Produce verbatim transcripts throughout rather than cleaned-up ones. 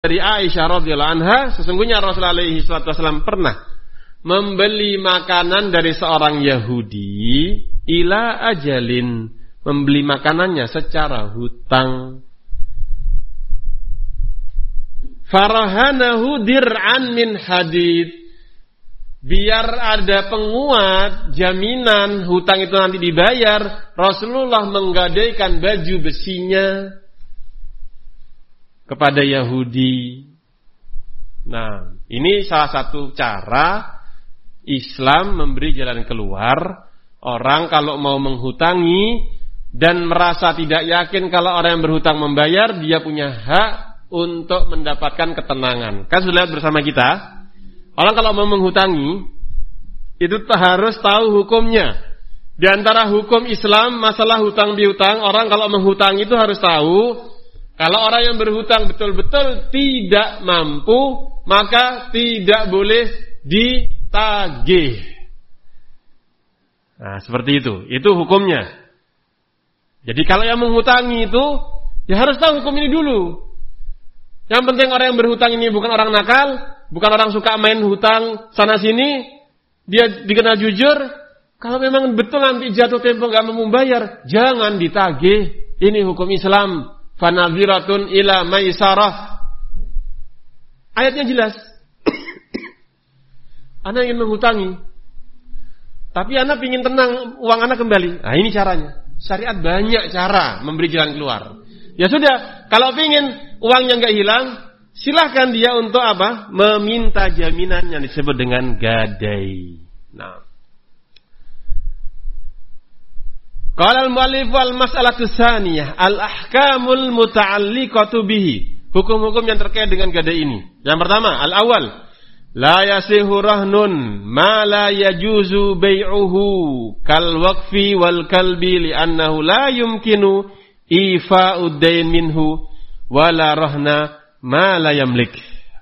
dari Aisyah radhiyallahu anha, sesungguhnya Rasulullah alaihi salatu wasallam pernah membeli makanan dari seorang Yahudi ila ajalin, membeli makanannya secara hutang. Farahanahu dir'an min hadid, biar ada penguat jaminan hutang itu nanti dibayar, Rasulullah menggadaikan baju besinya kepada Yahudi. Nah, ini salah satu cara Islam memberi jalan keluar. Orang kalau mau menghutangi dan merasa tidak yakin kalau orang yang berhutang membayar, dia punya hak untuk mendapatkan ketenangan. Kan sudah lihat bersama kita, orang kalau mau menghutangi itu harus tahu hukumnya. Di antara hukum Islam masalah hutang piutang, orang kalau menghutangi itu harus tahu kalau orang yang berhutang betul-betul tidak mampu, maka tidak boleh ditagih. Nah, seperti itu. Itu hukumnya. Jadi kalau yang menghutangi itu, ya harus tahu hukum ini dulu. Yang penting orang yang berhutang ini bukan orang nakal, bukan orang suka main hutang sana-sini, dia dikenal jujur. Kalau memang betul nanti jatuh tempo gak mau membayar, jangan ditagih. Ini hukum Islam. Fanadhiratun ila maisarah. Ayatnya jelas. Anak ingin menghutangi, tapi anak ingin tenang, uang anak kembali. Nah, ini caranya. Syariat banyak cara memberi jalan keluar. Ya sudah, kalau ingin uangnya nggak hilang, silahkan dia untuk apa? Meminta jaminan yang disebut dengan gadai. Nah, qala al-mu'allif wal mas'alatu tsaniyah al-ahkamul muta'alliqatu bihi. Hukum-hukum yang terkait dengan gadai ini. Yang pertama, al-awwal, la yasihu rahnun ma la yajuzu bai'uhu kal waqfi wal kalbi li'annahu la yumkinu ifa'ud dain minhu wa la rahna ma la yamlik.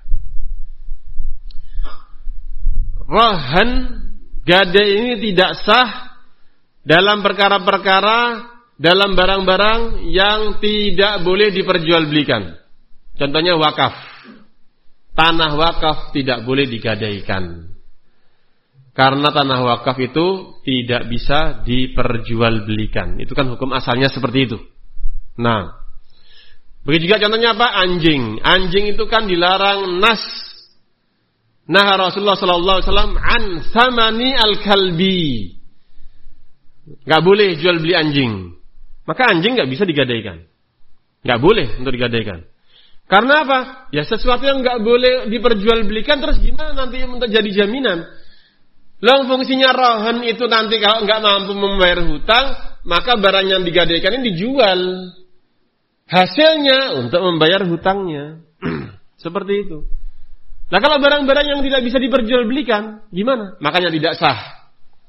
Rahan, gadai ini tidak sah dalam perkara-perkara, dalam barang-barang yang tidak boleh diperjualbelikan. Contohnya wakaf. Tanah wakaf tidak boleh digadaikan. Karena tanah wakaf itu tidak bisa diperjualbelikan. Itu kan hukum asalnya seperti itu. Nah, begitu juga contohnya apa? Anjing. Anjing itu kan dilarang nas. Nah, Rasulullah sallallahu alaihi wasallam an samani al-kalbi. Gak boleh jual beli anjing. Maka anjing gak bisa digadaikan. Gak boleh untuk digadaikan. Karena apa? Ya sesuatu yang gak boleh diperjualbelikan, terus gimana nanti untuk jadi jaminan? Lalu fungsinya rohan itu nanti kalau gak mampu membayar hutang, maka barang yang digadaikan ini dijual. Hasilnya untuk membayar hutangnya. Seperti itu. Nah, kalau barang-barang yang tidak bisa diperjualbelikan, gimana? Makanya tidak sah.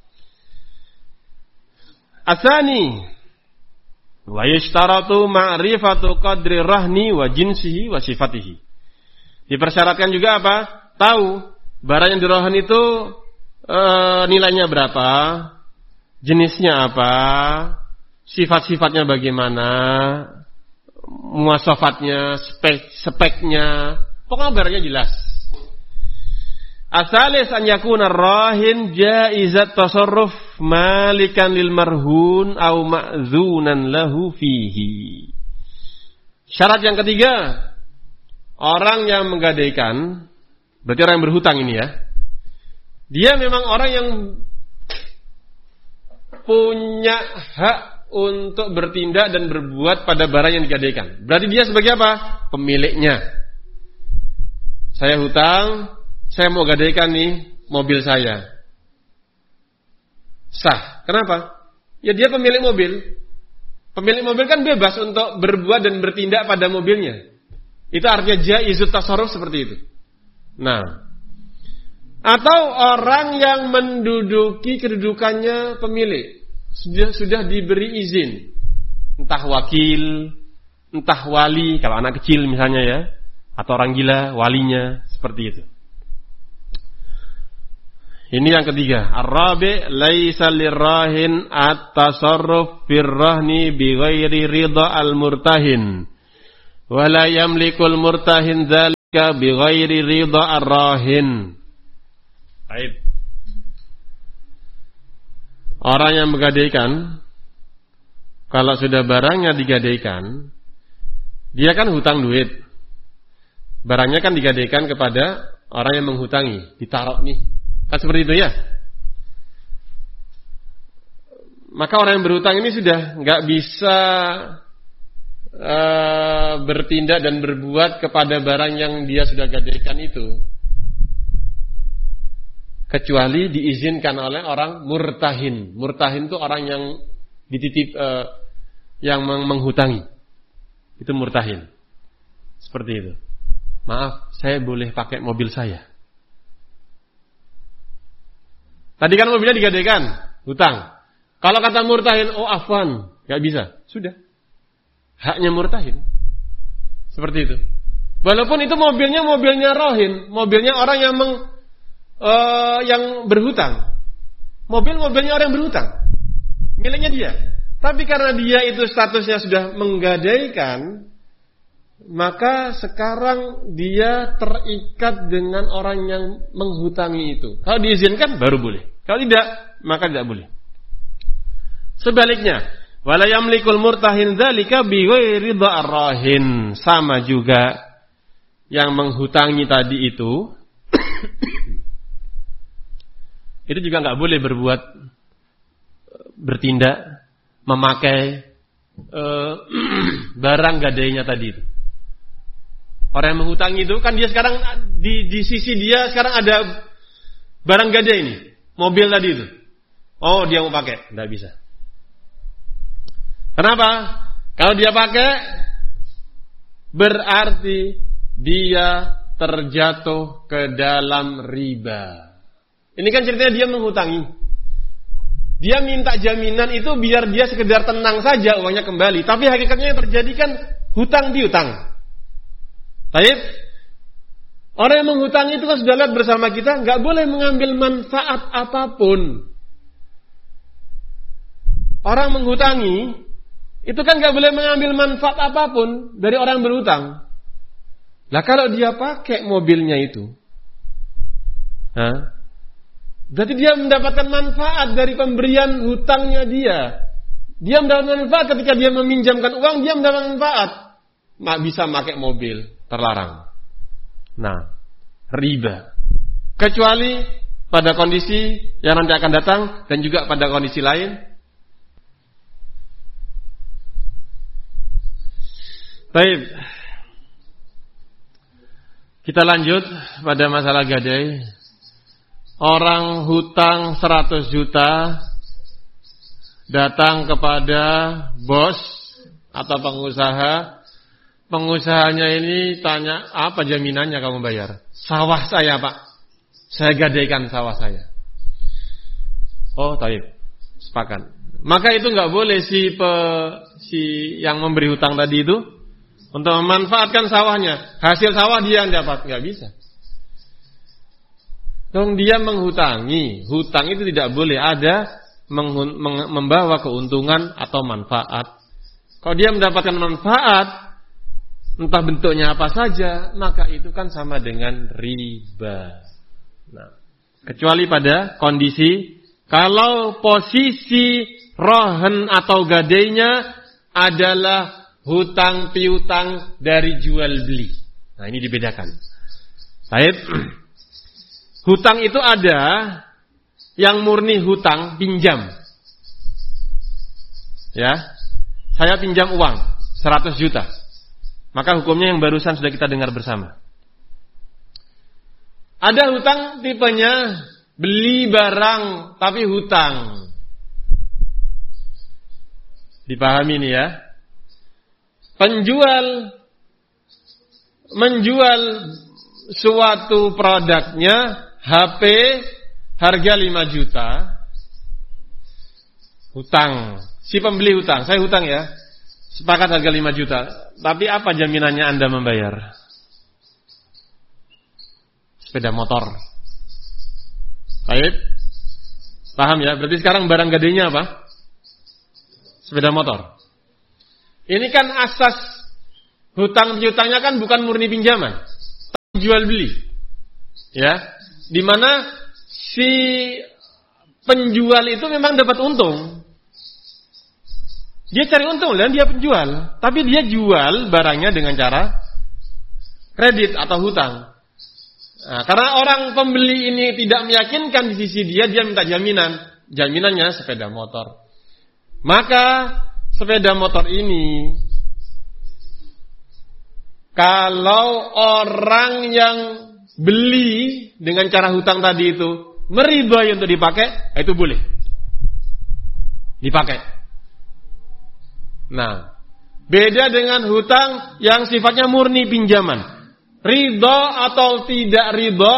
Asani, wa yashtaratu ma'rifatu qadri rahni wa jinsihi wa sifatihi. Dipersyaratkan juga apa? Tahu barang yang dirohan itu e, nilainya berapa, jenisnya apa, sifat-sifatnya bagaimana, muasafatnya, spek, speknya, pokoknya barangnya jelas. Asalis an yakuna rahin jaizat tasarruf malikan lil marhun au ma'zunan lahu fihi. Syarat yang ketiga, orang yang menggadaikan, berarti orang yang berhutang ini ya, dia memang orang yang punya hak untuk bertindak dan berbuat pada barang yang digadaikan. Berarti dia sebagai apa? Pemiliknya. Saya hutang, saya mau gadaikan nih mobil saya. Sah. Kenapa? Ya dia pemilik mobil. Pemilik mobil kan bebas untuk berbuat dan bertindak pada mobilnya. Itu artinya jaizut tasarruf seperti itu. Nah, atau orang yang menduduki kedudukannya pemilik, sudah sudah diberi izin, entah wakil, entah wali, kalau anak kecil misalnya ya, atau orang gila, walinya, seperti itu. Ini yang ketiga, ar-rabi' laisa lirrahin at-tasarruf firrahni bighairi ridha al-murtahin wa la yamlikul murtahin dzalika dzalika bighairi ridha ar-rahin. Baik. Orang yang menggadaikan, kalau sudah barangnya digadaikan, dia kan hutang duit. Barangnya kan digadaikan kepada orang yang menghutangi, ditaruh nih. Kan seperti itu ya. Maka orang yang berhutang ini sudah nggak bisa uh, bertindak dan berbuat kepada barang yang dia sudah gadaikan itu, kecuali diizinkan oleh orang murtahin. Murtahin itu orang yang dititip, uh, yang menghutangi. Itu murtahin. Seperti itu. Maaf, saya boleh pakai mobil saya. Tadi kan mobilnya digadaikan, hutang. Kalau kata murtahin, oh afwan, nggak bisa. Sudah. Haknya murtahin. Seperti itu. Walaupun itu mobilnya mobilnya rohin, mobilnya orang yang meng Uh, yang berhutang. Mobil-mobilnya orang yang berhutang, miliknya dia. Tapi karena dia itu statusnya sudah menggadaikan, maka sekarang dia terikat dengan orang yang menghutangi itu. Kalau diizinkan baru boleh. Kalau tidak, maka tidak boleh. Sebaliknya, wala yamlikul murtahin dzalika bighairi dzarrahin. Sama juga yang menghutangi tadi itu itu juga nggak boleh berbuat, bertindak, memakai uh, barang gadainya tadi itu. Orang yang menghutangi itu kan dia sekarang di, di sisi dia sekarang ada barang gadai ini, mobil tadi itu. Oh, dia mau pakai, nggak bisa. Kenapa? Kalau dia pakai, berarti dia terjatuh ke dalam riba. Ini kan ceritanya dia menghutangi. Dia minta jaminan itu biar dia sekedar tenang saja uangnya kembali. Tapi hakikatnya yang terjadi kan hutang piutang. Baik. Orang yang menghutangi itu kan sudah lihat bersama kita, nggak boleh mengambil manfaat apapun. Orang menghutangi itu kan nggak boleh mengambil manfaat apapun dari orang yang berhutang. Lah kalau dia pakai mobilnya itu, hah? Berarti dia mendapatkan manfaat dari pemberian hutangnya dia. Dia mendapatkan manfaat ketika dia meminjamkan uang, dia mendapatkan manfaat. Mak bisa pakai mobil, terlarang. Nah, riba. Kecuali pada kondisi yang nanti akan datang dan juga pada kondisi lain. Baik. Kita lanjut pada masalah gadai. Orang hutang seratus juta datang kepada bos atau pengusaha. Pengusahanya ini tanya, apa jaminannya kamu bayar? Sawah saya, Pak. Saya gadaikan sawah saya. Oh, taib. Sepakat. Maka itu enggak boleh si pe, si yang memberi hutang tadi itu untuk memanfaatkan sawahnya. Hasil sawah dia yang dapat, enggak bisa. Dong dia menghutangi. Hutang itu tidak boleh ada menghun, meng, membawa keuntungan atau manfaat. Kalau dia mendapatkan manfaat, entah bentuknya apa saja, maka itu kan sama dengan riba. Nah, kecuali pada kondisi kalau posisi rohen atau gadainya adalah hutang piutang dari jual beli. Nah, ini dibedakan. Baik. Hutang itu ada yang murni hutang pinjam. Ya. Saya pinjam uang seratus juta. Maka hukumnya yang barusan sudah kita dengar bersama. Ada hutang tipenya beli barang tapi hutang. Dipahami nih ya. Penjual menjual suatu produknya H P harga lima juta. Hutang. Si pembeli hutang, saya hutang ya. Sepakat harga lima juta. Tapi apa jaminannya Anda membayar? Sepeda motor. Baik. Paham ya? Berarti sekarang barang gadainya apa? Sepeda motor. Ini kan asas hutang piutangnya kan bukan murni pinjaman. jual beli. Ya, di mana si penjual itu memang dapat untung. Dia cari untung dan dia penjual, tapi dia jual barangnya dengan cara kredit atau hutang. Nah, karena orang pembeli ini tidak meyakinkan di sisi dia, dia minta jaminan. Jaminannya sepeda motor. Maka sepeda motor ini, kalau orang yang beli dengan cara hutang tadi itu meridhoi untuk dipakai, itu boleh dipakai. Nah, beda dengan hutang yang sifatnya murni pinjaman. Ridho atau tidak ridho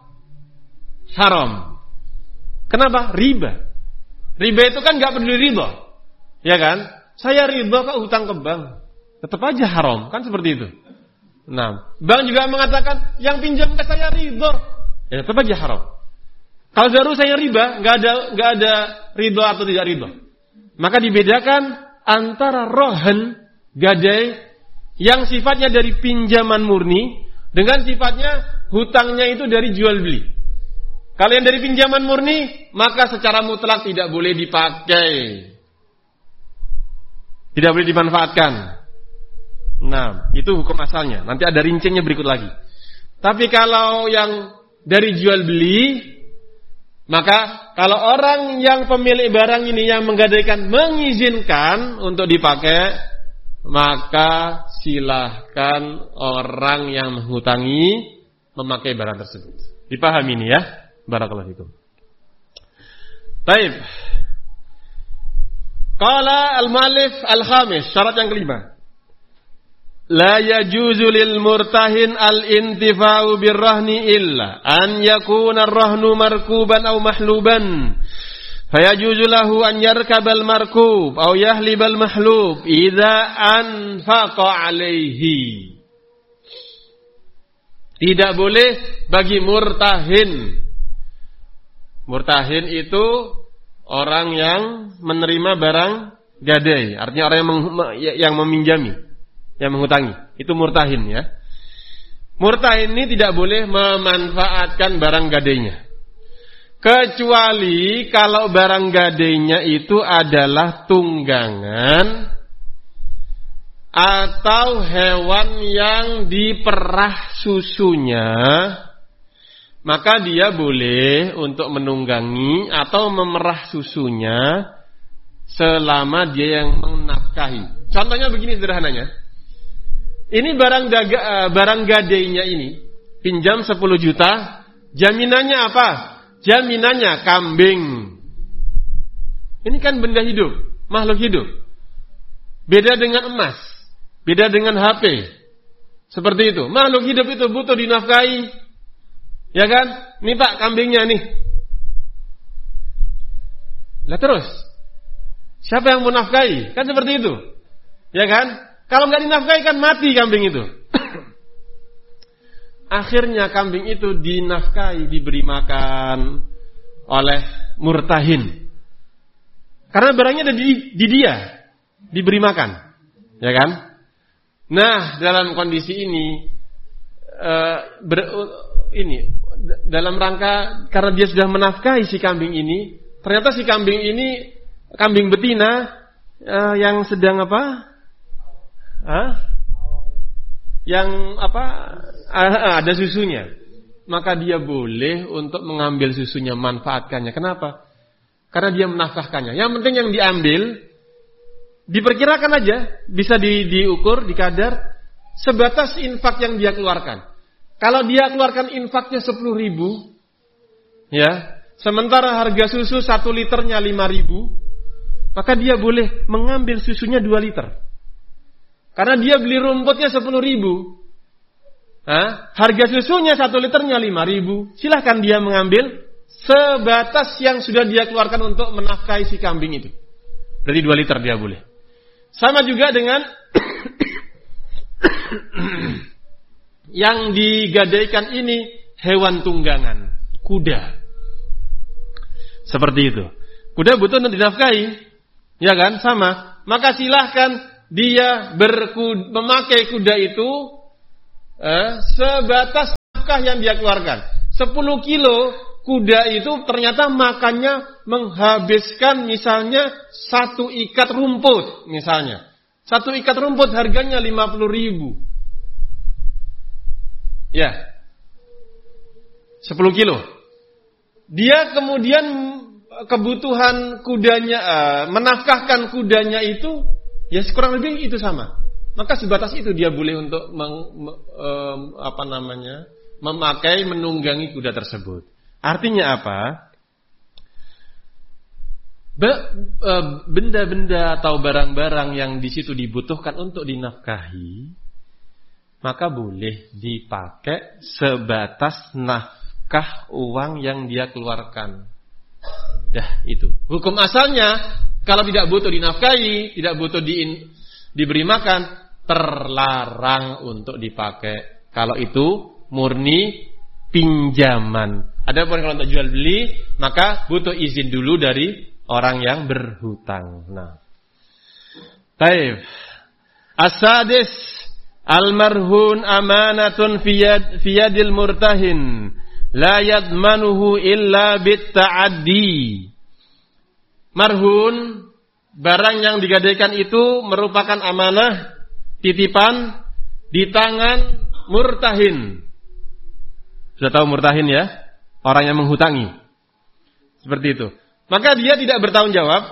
haram. Kenapa? Riba. Riba itu kan gak peduli ridho, ya kan? Saya ridho kok hutang ke bank, tetap aja haram, kan seperti itu. Nah, bank juga mengatakan yang pinjam ke saya ridho, ya tetap aja haram. Kalau baru saya riba, gak ada gak ada ridho atau tidak ridho. Maka dibedakan antara rohan gadai yang sifatnya dari pinjaman murni dengan sifatnya hutangnya itu dari jual beli. Kalau yang dari pinjaman murni, maka secara mutlak tidak boleh dipakai, tidak boleh dimanfaatkan. Nah, itu hukum asalnya. Nanti ada rinciannya berikut lagi. Tapi kalau yang dari jual beli, maka kalau orang yang pemilik barang ini yang menggadaikan mengizinkan untuk dipakai, maka silahkan orang yang menghutangi memakai barang tersebut. Dipahami ini ya? Barakallahu fikum. Baik. Qala al-mu'allif al-khamis, syarat yang kelima. La yajuzu lil murtahin al-intifa'u birrahni illa an yakuna ar-rahnu markuban aw mahluban. Fayajuzu lahu an yarkabal markub aw yahlibal mahlub idza anfaqa alaihi. Tidak boleh bagi murtahin. Murtahin itu orang yang menerima barang gadai, artinya orang yang, meng- yang meminjami, yang menghutangi. Itu murtahin ya. Murtahin ini tidak boleh memanfaatkan barang gadainya, kecuali kalau barang gadainya itu adalah tunggangan atau hewan yang diperah susunya, maka dia boleh untuk menunggangi atau memerah susunya selama dia yang menafkahi. Contohnya begini sederhananya. Ini barang daga, barang gadainya ini pinjam sepuluh juta, jaminannya apa? Jaminannya kambing. Ini kan benda hidup, makhluk hidup. Beda dengan emas, beda dengan H P. Seperti itu. Makhluk hidup itu butuh dinafkahi. Ya kan? Nih Pak, kambingnya nih. Lah terus, siapa yang mau nafkahi? Kan seperti itu. Ya kan? Kalau nggak dinafkahi kan mati kambing itu. Akhirnya kambing itu dinafkahi, diberi makan oleh murtahin. Karena barangnya ada di, di dia, diberi makan, ya kan? Nah, dalam kondisi ini, uh, ber, uh, ini dalam rangka karena dia sudah menafkahi si kambing ini, ternyata si kambing ini kambing betina uh, yang sedang apa? Hah? Yang apa? Uh, ada susunya. Maka dia boleh untuk mengambil susunya, manfaatkannya. Kenapa? Karena dia menafkahkannya. Yang penting yang diambil diperkirakan aja, bisa di, diukur, dikadar sebatas infak yang dia keluarkan. Kalau dia keluarkan infaknya sepuluh ribu, ya, sementara harga susu satu liternya lima ribu, maka dia boleh mengambil susunya dua liter. Karena dia beli rumputnya sepuluh ribu, ha? Harga susunya satu liternya lima ribu, silahkan dia mengambil sebatas yang sudah dia keluarkan untuk menafkahi si kambing itu. Berarti dua liter dia boleh. Sama juga dengan yang digadaikan ini hewan tunggangan, kuda. Seperti itu. Kuda butuh untuk dinafkahi, ya kan? Sama. Maka silahkan dia berkud, memakai kuda itu eh, sebatas nafkah yang dia keluarkan. sepuluh kilo kuda itu ternyata makannya menghabiskan misalnya satu ikat rumput. Misalnya. Satu ikat rumput harganya lima puluh ribu. Ya. sepuluh kilo. Dia kemudian kebutuhan kudanya, uh, menafkahkan kudanya itu, ya kurang lebih itu sama. Maka sebatas itu dia boleh untuk meng, um, apa namanya, memakai, menunggangi kuda tersebut. Artinya apa? Be- uh, benda-benda atau barang-barang yang di situ dibutuhkan untuk dinafkahi, maka boleh dipakai sebatas nafkah uang yang dia keluarkan. Dah itu. Hukum asalnya kalau tidak butuh dinafkahi, tidak butuh di, diberi makan, terlarang untuk dipakai. Kalau itu murni pinjaman. Adapun kalau untuk jual beli, maka butuh izin dulu dari orang yang berhutang. Nah. Baik. As-sadis al-marhun amanatun fiyad, fiyadil murtahin la yadmanuhu illa bit-ta'addi. Marhun, barang yang digadaikan itu merupakan amanah, titipan di tangan murtahin. Sudah tahu murtahin ya? Orang yang menghutangi. Seperti itu. Maka dia tidak bertanggung jawab,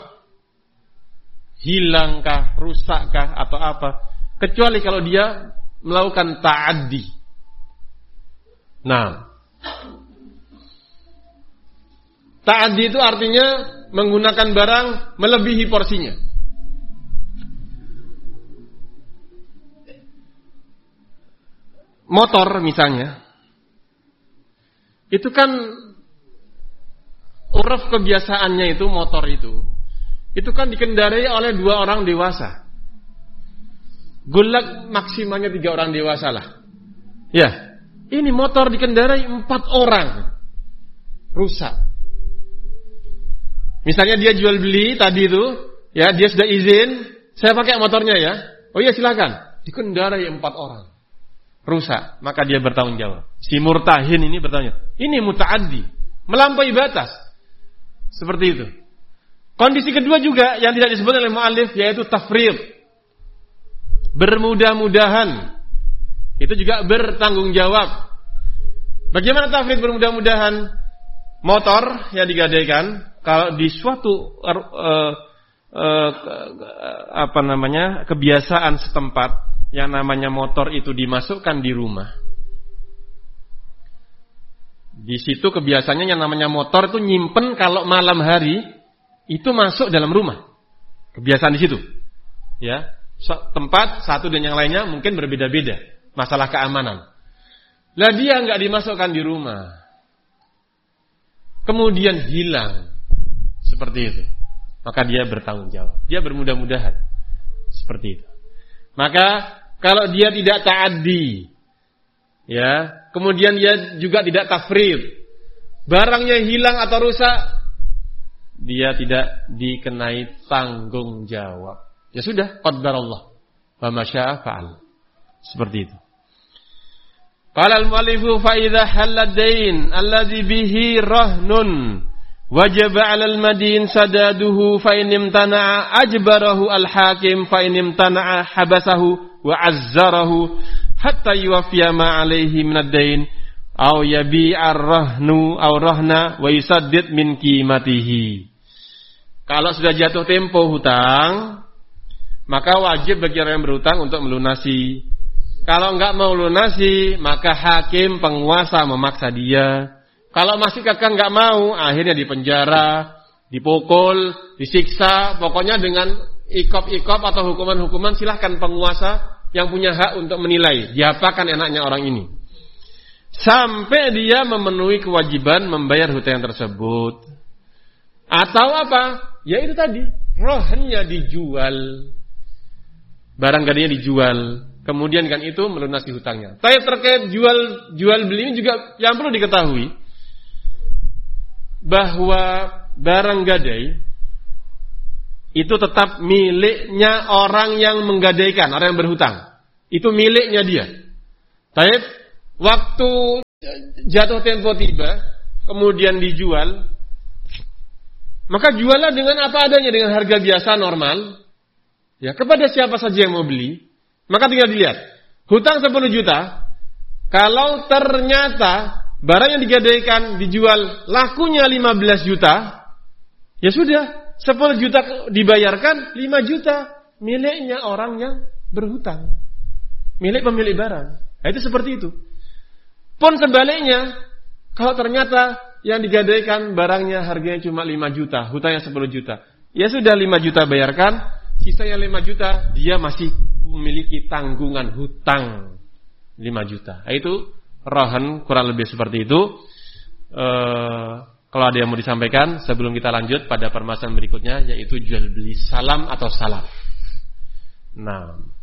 hilangkah, rusakkah, atau apa, kecuali kalau dia melakukan ta'addi. Nah, ta'addi itu artinya menggunakan barang melebihi porsinya. Motor misalnya, itu kan uruf kebiasaannya itu motor itu, itu kan dikendarai oleh dua orang dewasa. Gulak maksimalnya tiga orang dewasa lah. Ya, ini motor dikendarai empat orang, rusak. Misalnya dia jual beli tadi itu, ya dia sudah izin, saya pakai motornya ya. Oh iya silakan. Dikendarai empat orang, rusak. Maka dia bertanggung jawab. Si murtahin ini bertanggung jawab. Ini muta'addi, melampaui batas. Seperti itu. Kondisi kedua juga yang tidak disebut oleh mu'allif, yaitu tafrid, bermudah-mudahan. Itu juga bertanggung jawab. Bagaimana tafrid bermudah-mudahan? Motor yang digadaikan, kalau di suatu uh, uh, uh, apa namanya kebiasaan setempat, yang namanya motor itu dimasukkan di rumah. Di situ kebiasaannya yang namanya motor itu nyimpen kalau malam hari itu masuk dalam rumah. Kebiasaan di situ. Ya, tempat satu dan yang lainnya mungkin berbeda-beda masalah keamanan. Lah dia enggak dimasukkan di rumah. Kemudian hilang. Seperti itu. Maka dia bertanggung jawab. Dia bermudah-mudahan. Seperti itu. Maka kalau dia tidak ta'addi, ya, kemudian dia juga tidak tafrid, barangnya hilang atau rusak, dia tidak dikenai tanggung jawab. Ya sudah, qaddarallah wa ma syaa fa'al. Seperti itu. Qala al-mu'allifu fa idza halla ad-dain alladhi bihi rahnun wajaba 'ala al-madin sadaduhu fa in imtana'a ajbarahu al-hakim fa in imtana'a habasahu wa 'azzarahu hatta yuwaffiya ma 'alaihi min ad-dain aw yabi'a ar-rahnu aw rahna wa yusaddid min qimatihi. Kalau sudah jatuh tempo hutang, maka wajib bagi orang yang berhutang untuk melunasi. Kalau enggak mau lunasi, maka hakim penguasa memaksa dia. Kalau masih kekeh enggak mau, akhirnya dipenjara, dipukul, disiksa, pokoknya dengan ikop-ikop atau hukuman-hukuman. Silahkan penguasa yang punya hak untuk menilai diapakan enaknya orang ini, sampai dia memenuhi kewajiban membayar hutang tersebut. Atau apa? Ya itu tadi, rohannya dijual, barang gadainya dijual, kemudian kan itu melunasi hutangnya. Tapi terkait jual jual beli ini juga yang perlu diketahui, bahwa barang gadai itu tetap miliknya orang yang menggadaikan, orang yang berhutang. Itu miliknya dia. Tapi waktu jatuh tempo tiba, kemudian dijual, maka juallah dengan apa adanya, dengan harga biasa normal. Ya, kepada siapa saja yang mau beli, maka tinggal dilihat. Hutang sepuluh juta, kalau ternyata barang yang digadaikan dijual lakunya lima belas juta, ya sudah, sepuluh juta dibayarkan, lima juta miliknya orang yang berhutang. Milik pemilik barang. Nah, itu seperti itu. Pun sebaliknya, kalau ternyata yang digadaikan barangnya harganya cuma lima juta, hutangnya sepuluh juta. Ya sudah, lima juta bayarkan, sisanya lima juta, dia masih memiliki tanggungan hutang lima juta. Nah, itu rohan kurang lebih seperti itu. E, kalau ada yang mau disampaikan sebelum kita lanjut pada permasalahan berikutnya, yaitu jual beli salam atau salaf. Nah.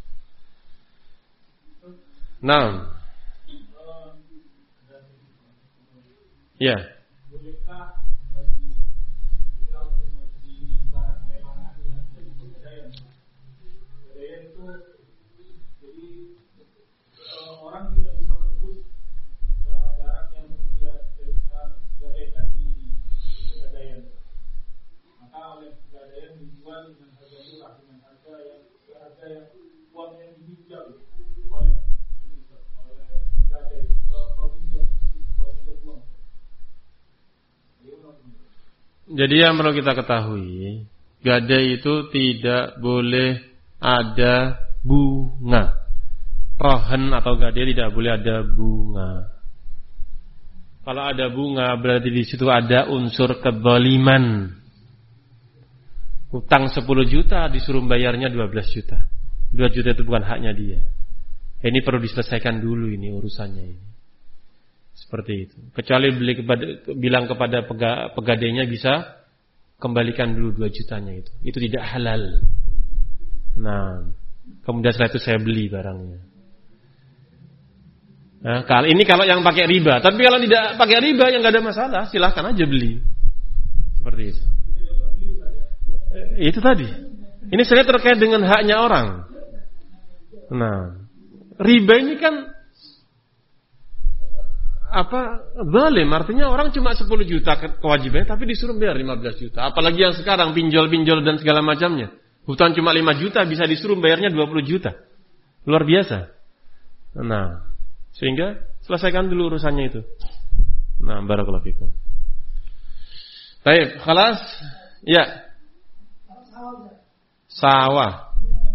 Nah. Ya. Orang tidak bisa menebus barang yang dia gadaikan di pegadaian. Maka oleh pegadaian dijual dengan harga murah, dengan harga yang harga yang uangnya dijual oleh oleh pegadaian provider provider uang. Jadi yang perlu kita ketahui, gadai itu tidak boleh ada bunga. Rohan atau gadai tidak boleh ada bunga. Kalau ada bunga berarti di situ ada unsur kezaliman. Utang sepuluh juta disuruh bayarnya dua belas juta. dua juta itu bukan haknya dia. Ini perlu diselesaikan dulu ini urusannya ini. Seperti itu. Kecuali beli kepada, bilang kepada pega, pegadainya bisa kembalikan dulu dua jutanya itu. Itu tidak halal. Nah, kemudian setelah itu saya beli barangnya. Nah, kalau ini kalau yang pakai riba, tapi kalau tidak pakai riba yang nggak ada masalah, silahkan aja beli. Seperti itu. Eh, itu tadi. Ini sebenarnya terkait dengan haknya orang. Nah, riba ini kan apa? Zalim, artinya orang cuma sepuluh juta kewajibannya, tapi disuruh bayar lima belas juta. Apalagi yang sekarang pinjol-pinjol dan segala macamnya. Hutang cuma lima juta bisa disuruh bayarnya dua puluh juta. Luar biasa. Nah, sehingga selesaikan dulu urusannya itu. Nah, barakallahu fikum. Baik, khalas. Ya. Sawah.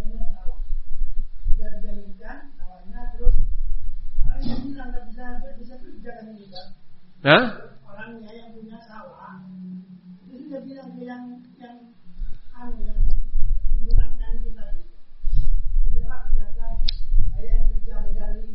Hah? Orangnya yang punya sawah itu sudah bilang yang yang anu yang mengurangkan kita itu. Sudah kerjakan saya yang kerja menggali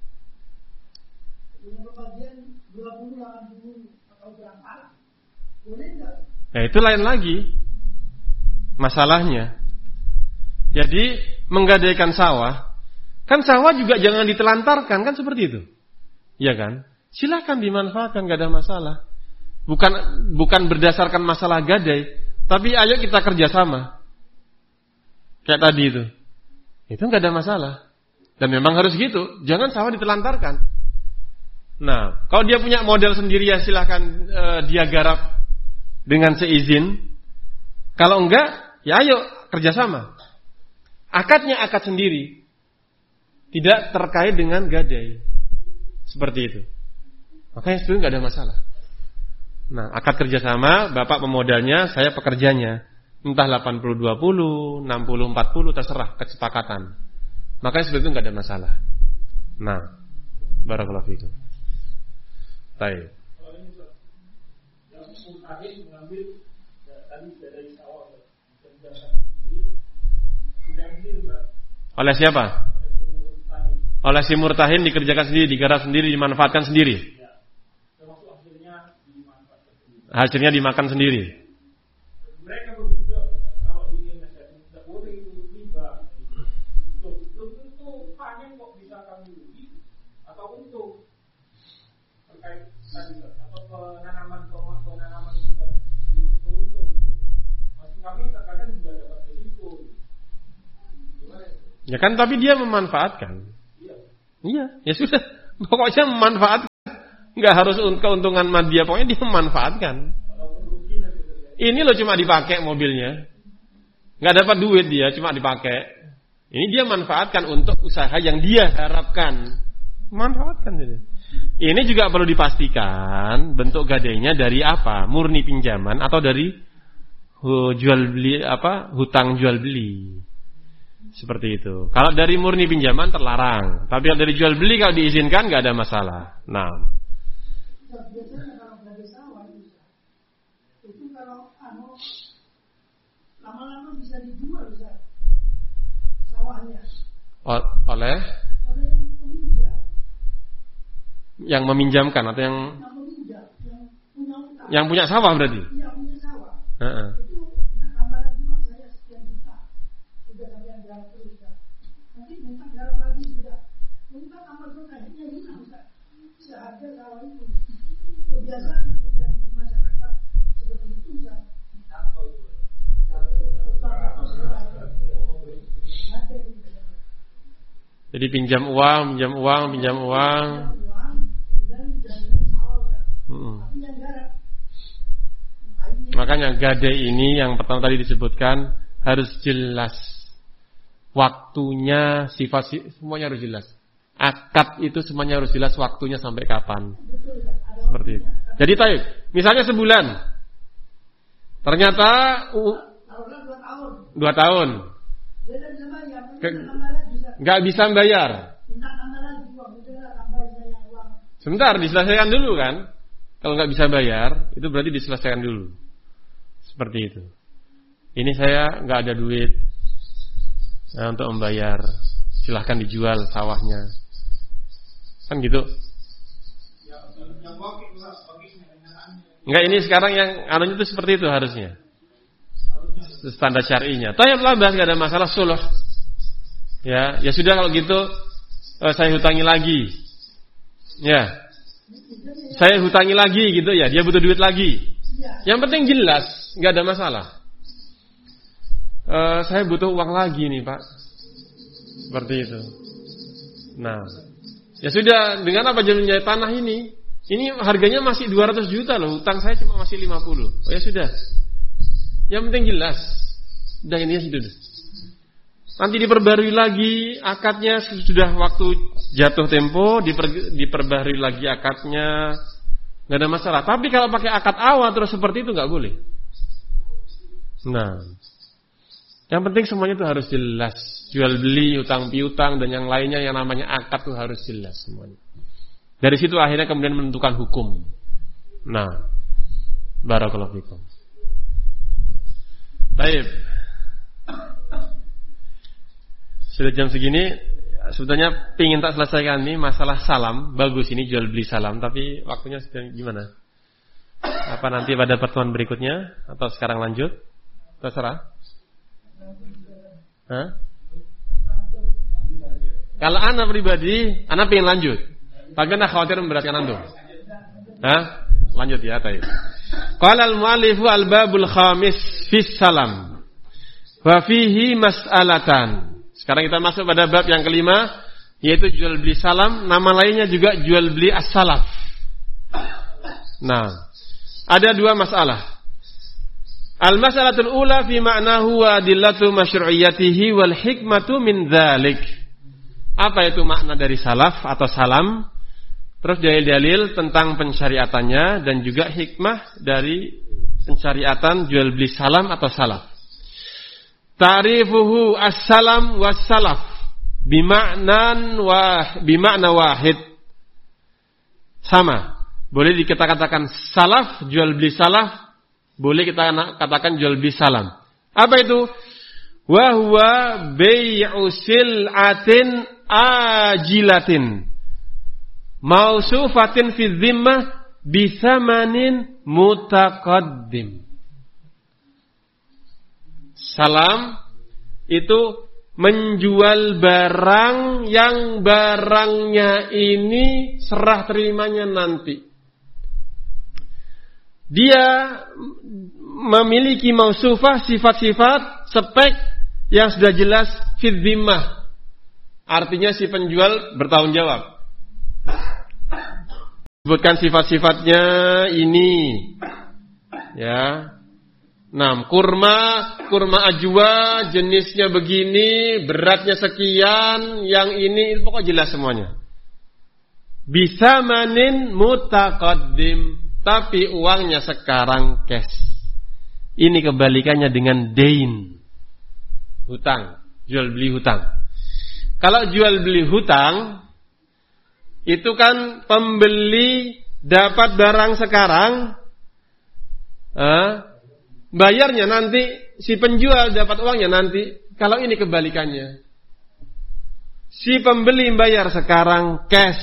dengan pembagian dua puluh delapan puluh atau berapa? Boleh enggak? Nah, itu lain lagi masalahnya. Jadi menggadaikan sawah, kan sawah juga jangan ditelantarkan, kan seperti itu. Iya kan? Silakan dimanfaatkan, gak ada masalah. Bukan bukan berdasarkan masalah gadai, tapi ayo kita kerjasama. Kayak tadi itu, itu gak ada masalah. Dan memang harus gitu. Jangan sawah ditelantarkan. Nah, kalau dia punya model sendiri ya silakan uh, dia garap dengan seizin. Kalau enggak, ya ayo kerjasama. Akadnya akad sendiri, tidak terkait dengan gadai. Seperti itu. Makanya sebenarnya nggak ada masalah. Nah, akad kerjasama, bapak pemodalnya, saya pekerjanya. Entah delapan puluh dua puluh, enam puluh empat puluh, terserah kesepakatan. Makanya sebenarnya nggak ada masalah. Nah, barakallahu fikum. Baik. Oleh siapa? Oleh si murtahin dikerjakan sendiri, digarap sendiri, dimanfaatkan sendiri. Hasilnya dimakan sendiri. Mereka juga kalau ingin tidak boleh itu riba. Itu panen kok bisa kami rugi atau untung terkait tadi atau penanaman penanaman juga itu untung. Masih kami terkadang juga dapat risiko. Gimana? Ya kan, tapi dia memanfaatkan. Iya. Iya, ya sudah. Pokoknya memanfaatkan. Nggak harus keuntungan madya, pokoknya dia memanfaatkan. Ini loh cuma dipakai mobilnya, nggak dapat duit dia, cuma dipakai. Ini dia manfaatkan untuk usaha yang dia harapkan. Manfaatkan dia. Ini juga perlu dipastikan bentuk gadainya dari apa? Murni pinjaman atau dari uh, jual beli apa? Hutang jual beli. Seperti itu. Kalau dari murni pinjaman terlarang, tapi kalau dari jual beli kalau diizinkan nggak ada masalah. Nah. Biasanya kalau gadai sawah itu, itu kalau anu lama-lama bisa dijual bisa sawahnya. O- oleh? Oleh yang peminjam. Yang meminjamkan atau yang Yang peminjam, yang punya utang. yang punya sawah berarti? Iya, punya sawah. Uh-uh. Itu kita gambaran cuma saya sekian juta. Sudah kalian garap terus ya. Nanti minta garap lagi sudah. Minta tambah kayaknya hilang Ustaz. Seharga sawah itu. Kebiasaan terjadi di masyarakat seperti itu Ustaz. Apa itu? Jadi pinjam uang, pinjam uang, pinjam uang. Hmm. Makanya gadai ini yang pertama tadi disebutkan harus jelas waktunya, sifat semuanya harus jelas. Akad itu semuanya harus jelas waktunya sampai kapan. Seperti itu. Jadi taib, misalnya sebulan, ternyata uh, dua tahun, nggak bisa bayar. Sebentar, diselesaikan dulu kan. Kalau nggak bisa bayar, itu berarti diselesaikan dulu. Seperti itu. Ini saya nggak ada duit nah, untuk membayar. Silahkan dijual sawahnya. Kan gitu. Enggak, ini sekarang yang anunya itu seperti itu harusnya. Standar syar'inya. Tayeb lah bahas nggak ada masalah suluh. Ya, ya sudah kalau gitu eh, saya hutangi lagi. Ya. Saya hutangi lagi gitu ya, dia butuh duit lagi. Yang penting jelas, nggak ada masalah. Uh, saya butuh uang lagi nih Pak. Seperti itu. Nah, ya sudah, dengan apa jaminan tanah ini? Ini harganya masih dua ratus juta loh, hutang saya cuma masih lima puluh. Oh ya sudah. Yang penting jelas. Udah ini sudah. Nanti diperbarui lagi akadnya sudah waktu jatuh tempo diper, diperbarui lagi akadnya, nggak ada masalah. Tapi kalau pakai akad awal terus seperti itu nggak boleh. Nah, yang penting semuanya itu harus jelas. Jual beli, utang piutang dan yang lainnya yang namanya akad itu harus jelas semuanya. Dari situ akhirnya kemudian menentukan hukum. Nah, barakallahu fikum. Baik. Sudah jam segini, sebetulnya pingin tak selesaikan ini masalah salam. Bagus ini jual beli salam, tapi waktunya sudah gimana? Apa nanti pada pertemuan berikutnya atau sekarang lanjut? Terserah. Hah? Kalau ana pribadi, ana pengen lanjut. Tapi ana khawatir memberatkan antum. Hah? Lanjut ya, tayyib. Qala al-mu'allifu al-babul khamis fi salam. Wa fihi mas'alatan. Sekarang kita masuk pada bab yang kelima, yaitu jual beli salam. Nama lainnya juga jual beli as-salaf. Nah, ada dua masalah. Al-mas'alatul ula fi ma'nahu wa adillatu masyru'iyyatihi wal hikmatu min dzalik. Apa itu makna dari salaf atau salam? Terus dalil-dalil tentang pensyariatannya dan juga hikmah dari pensyariatan jual beli salam atau salaf. Ta'rifuhu as-salam was-salaf bima'nan wa bima'na wahid. Sama. Boleh kita katakan salaf, jual beli salaf, boleh kita katakan jual beli salam. Apa itu? Wa huwa bai'u sil'atin ajilatin mausufatin fi dhimmah bi thamanin mutaqaddim. Salam itu menjual barang yang barangnya ini serah terimanya nanti. Dia memiliki mausufah, sifat-sifat, spek yang sudah jelas fi dhimmah. Artinya si penjual bertanggung jawab. Sebutkan sifat-sifatnya ini. Ya. Nah, kurma, kurma ajwa, jenisnya begini, beratnya sekian, yang ini, pokoknya jelas semuanya. Bisa manin mutaqaddim, tapi uangnya sekarang cash. Ini kebalikannya dengan dain, hutang, jual beli hutang. Kalau jual beli hutang, itu kan pembeli dapat barang sekarang, eh, bayarnya nanti, si penjual dapat uangnya nanti. Kalau ini kebalikannya, si pembeli bayar sekarang cash,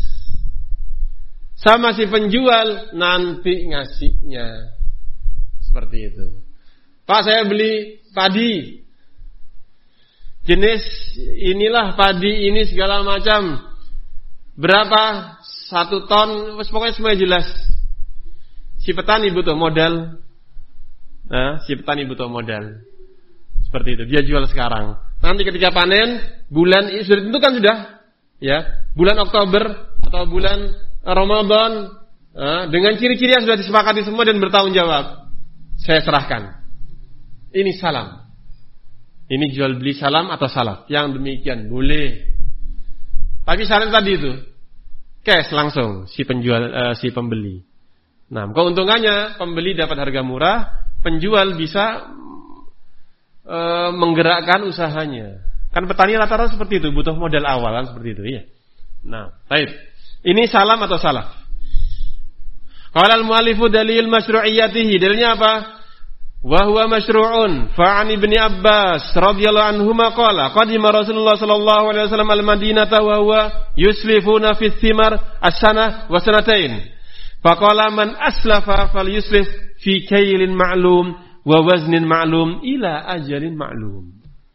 sama si penjual nanti ngasihnya. Seperti itu. Pak, saya beli padi, jenis inilah padi ini segala macam, berapa? Satu ton, pokoknya semuanya jelas. Si petani butuh modal. Nah, si petani butuh modal. Seperti itu. Dia jual sekarang. Nanti ketika panen, bulan sudah ditentukan sudah, ya, bulan Oktober atau bulan Ramadan, nah, dengan ciri-ciri yang sudah disepakati semua dan bertanggung jawab, saya serahkan. Ini salam. Ini jual beli salam atau salaf. Yang demikian boleh. Tapi syarat tadi itu cash langsung si penjual, uh, si pembeli. Nah, keuntungannya pembeli dapat harga murah, penjual bisa e, menggerakkan usahanya. Kan petani rata-rata seperti itu, butuh modal awal kan seperti itu, iya. Nah, baik. Ini salam atau salaf. Qala al-mu'allifu dalil masyru'iyyatihi. Dalilnya apa? Wa huwa masyru'un. Fa'an Ibni Abbas radhiyallahu anhuma qala qadima Rasulullah sallallahu alaihi wasallam al-Madinata wa huwa yuslifuna fi thimar as-sana wa sanatain. Faqala man aslafa falyuslif fi kailin ma'lum wa waznin ma'lum ila ajalin ma'lum.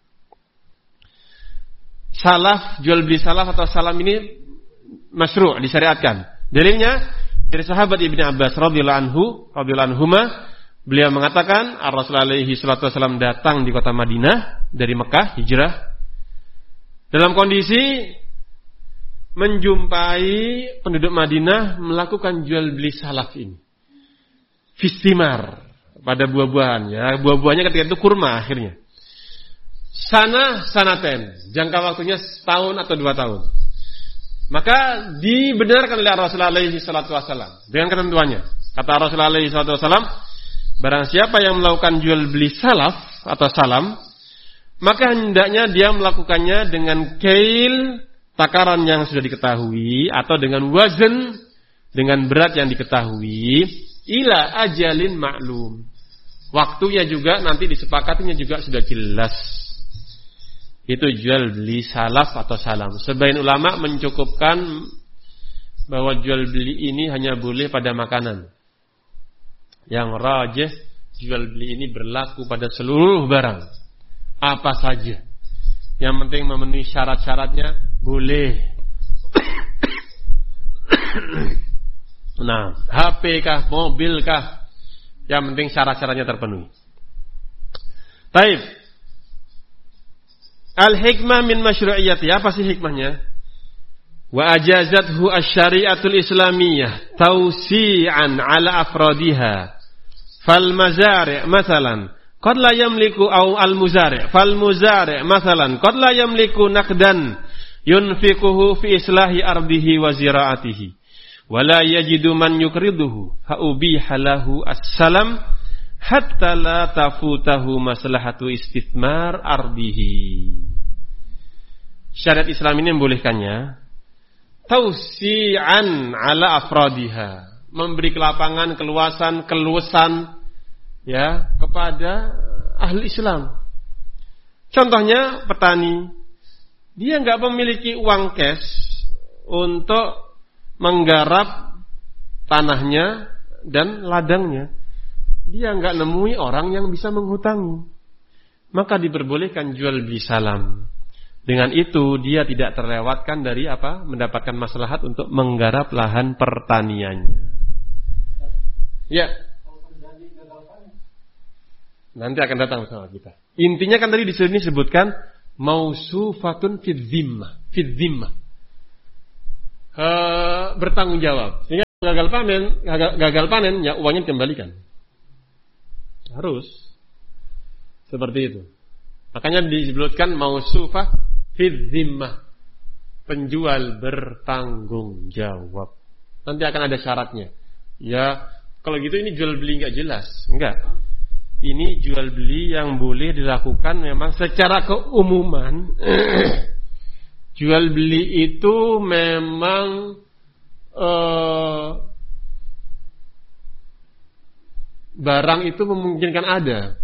Salaf, jual beli salaf atau salam ini masyru', disyariatkan. Dalilnya dari sahabat Ibni Abbas radhiyallahu anhu, radhiyallahu anhuma, beliau mengatakan, Rasulullah alaihi salatu wasallam datang di kota Madinah dari Mekah hijrah dalam kondisi menjumpai penduduk Madinah melakukan jual beli salaf ini. Fistimar, pada buah-buahan, ya, buah-buahnya ketika itu kurma akhirnya. Sana sanaten, jangka waktunya setahun atau dua tahun. Maka dibenarkan oleh Rasulullah alaihi salatu wasallam dengan ketentuannya. Kata Rasulullah alaihi salatu wasallam, barang siapa yang melakukan jual beli salaf atau salam, maka hendaknya dia melakukannya dengan kail, takaran yang sudah diketahui, atau dengan wazn, dengan berat yang diketahui, ila ajalin maklum. Waktunya juga nanti disepakatinya juga sudah jelas. Itu jual beli salaf atau salam. Sebagian ulama mencukupkan bahwa jual beli ini hanya boleh pada makanan. Yang rajih, jual beli ini berlaku pada seluruh barang, apa saja. Yang penting memenuhi syarat-syaratnya boleh. Nah, H P kah, mobil kah, yang penting syarat-syaratnya terpenuhi. Taib. Al-hikmah min masyru'iyyati. Apa sih hikmahnya? Wa ajazathu asy-syari'atul islamiyah tawsi'an 'ala afradiha. Fal mazari' masalan qad la yamliku au al muzari' fal muzari' masalan qad la yamliku naqdan yunfiquhu fi islahi ardihi wa zira'atihi wa la yajidu man yukriduhu fa ubiha lahu as-salam hatta la tafutahu maslahatu istithmar ardihi. Syariat Islam ini membolehkannya tausi'an 'ala afradiha, memberi kelapangan, keluasan, keluasan, ya, kepada ahli Islam. Contohnya petani, dia nggak memiliki uang cash untuk menggarap tanahnya dan ladangnya. Dia nggak nemui orang yang bisa menghutangi, maka diperbolehkan jual beli salam. Dengan itu dia tidak terlewatkan dari apa? Mendapatkan maslahat untuk menggarap lahan pertaniannya. Ya. Nanti akan datang bersama kita. Intinya kan tadi di sini disebutkan mausufatun fid dhimmah, fid dhimmah. Uh, bertanggung jawab. Sehingga gagal panen, gagal, gagal panen, ya uangnya dikembalikan. Harus seperti itu. Makanya disebutkan mausufah fi dhimmah, penjual bertanggung jawab. Nanti akan ada syaratnya. Ya, kalau gitu ini jual beli nggak jelas, enggak. Ini jual beli yang boleh dilakukan memang secara keumuman. Jual beli itu memang uh, barang itu memungkinkan ada,